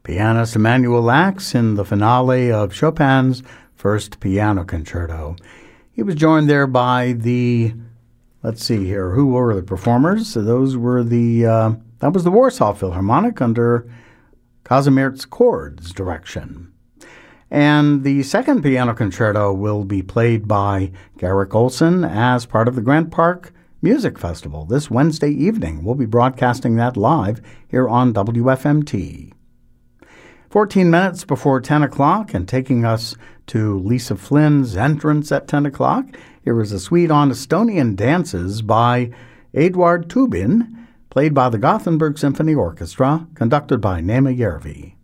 Pianist Emanuel Lacks in the finale of Chopin's First Piano Concerto. He was joined there by who were the performers? So those were that was the Warsaw Philharmonic under Kazimierz Kord's direction. And the second piano concerto will be played by Garrick Olson as part of the Grant Park Music Festival this Wednesday evening. We'll be broadcasting that live here on WFMT. 14 minutes before 10 o'clock, and taking us to Lisa Flynn's entrance at 10 o'clock, here is a suite on Estonian dances by Eduard Tubin, played by the Gothenburg Symphony Orchestra, conducted by Neeme Järvi.